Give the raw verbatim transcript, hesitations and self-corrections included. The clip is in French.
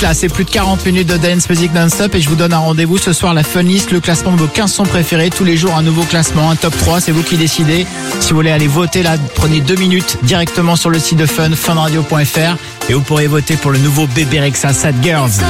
Là, c'est plus de quarante minutes de dance music non-stop et je vous donne un rendez-vous ce soir, la Fun List, le classement de vos quinze sons préférés. Tous les jours, un nouveau classement, un top trois, c'est vous qui décidez. Si vous voulez aller voter là, prenez deux minutes directement sur le site de Fun, funradio point f r et vous pourrez voter pour le nouveau Bébé Rexha Sad Girls.